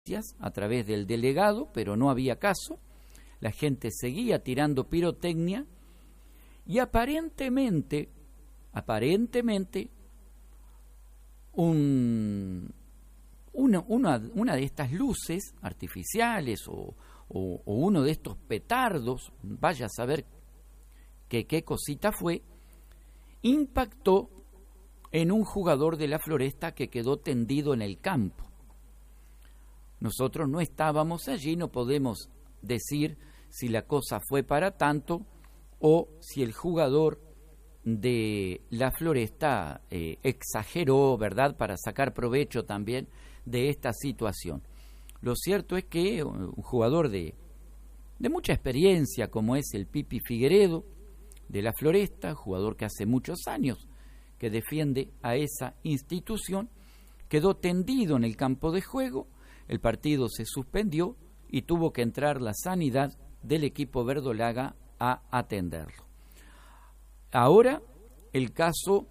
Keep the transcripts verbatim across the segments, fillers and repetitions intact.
a través del delegado, pero no había caso. La gente seguía tirando pirotecnia y aparentemente, aparentemente, un, una, una, una de estas luces artificiales o, o, o uno de estos petardos, vaya a saber que, qué cosita fue, impactó en un jugador de la Floresta que quedó tendido en el campo. Nosotros no estábamos allí, no podemos decir si la cosa fue para tanto o si el jugador de la Floresta eh, exageró, ¿verdad?, para sacar provecho también de esta situación. Lo cierto es que un jugador de, de mucha experiencia, como es el Pipi Figueredo de la Floresta, jugador que hace muchos años que defiende a esa institución, quedó tendido en el campo de juego. El partido se suspendió y tuvo que entrar la sanidad del equipo verdolaga a atenderlo. Ahora el caso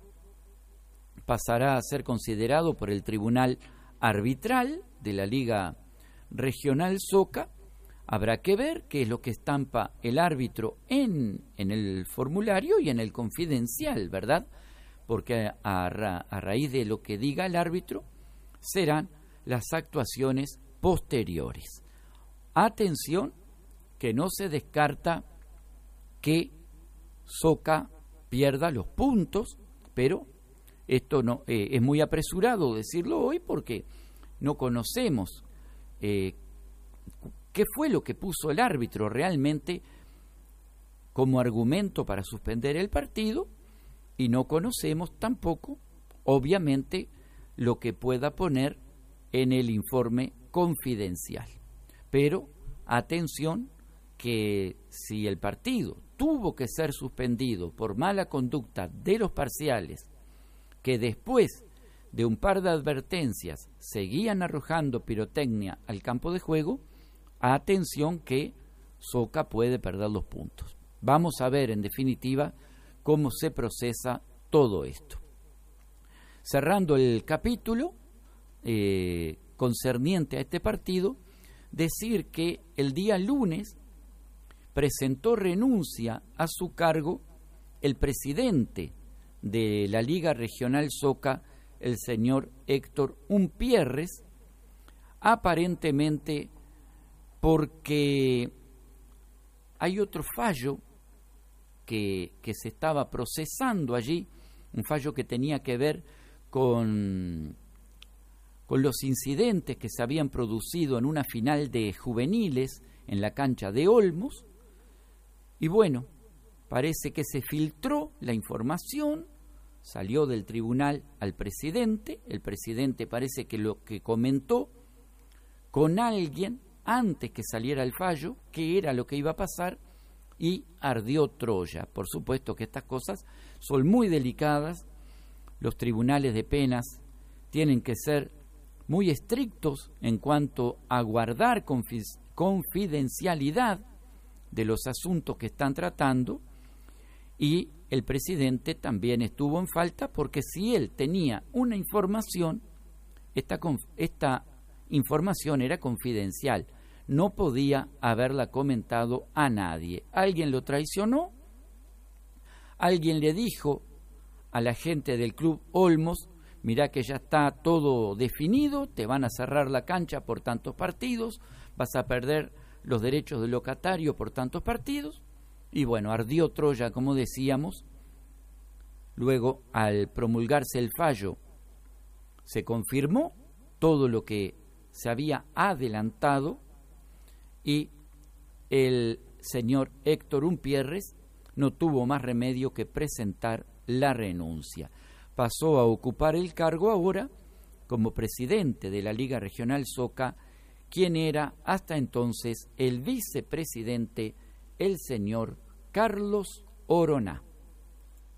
pasará a ser considerado por el Tribunal Arbitral de la Liga Regional Soca. Habrá que ver qué es lo que estampa el árbitro en, en el formulario y en el confidencial, ¿verdad? Porque a, ra, a raíz de lo que diga el árbitro serán las actuaciones posteriores. Atención, que no se descarta que Soca pierda los puntos, pero esto no eh, es muy apresurado decirlo hoy porque no conocemos eh, qué fue lo que puso el árbitro realmente como argumento para suspender el partido, y no conocemos tampoco, obviamente, lo que pueda poner en el informe confidencial. Pero, atención, que si el partido tuvo que ser suspendido por mala conducta de los parciales, que después de un par de advertencias seguían arrojando pirotecnia al campo de juego, atención que Soca puede perder los puntos. Vamos a ver, en definitiva, cómo se procesa todo esto. Cerrando el capítulo eh, concerniente a este partido, decir que el día lunes presentó renuncia a su cargo el presidente de la Liga Regional Soca, el señor Héctor Umpierres, aparentemente porque hay otro fallo que, que se estaba procesando allí, un fallo que tenía que ver con, con los incidentes que se habían producido en una final de juveniles en la cancha de Olmos. Y bueno, parece que se filtró la información, salió del tribunal al presidente, el presidente parece que lo que comentó con alguien antes que saliera el fallo, qué era lo que iba a pasar, y ardió Troya. Por supuesto que estas cosas son muy delicadas, los tribunales de penas tienen que ser muy estrictos en cuanto a guardar confi- confidencialidad de los asuntos que están tratando, y el presidente también estuvo en falta porque si él tenía una información, esta, esta información era confidencial, no podía haberla comentado a nadie. Alguien lo traicionó, alguien le dijo a la gente del Club Olmos: mirá que ya está todo definido, te van a cerrar la cancha por tantos partidos, vas a perder los derechos del locatario por tantos partidos. Y bueno, ardió Troya, como decíamos. Luego, al promulgarse el fallo, se confirmó todo lo que se había adelantado y el señor Héctor Umpierres no tuvo más remedio que presentar la renuncia. Pasó a ocupar el cargo ahora como presidente de la Liga Regional Soca, quien era hasta entonces el vicepresidente, el señor Carlos Oroná.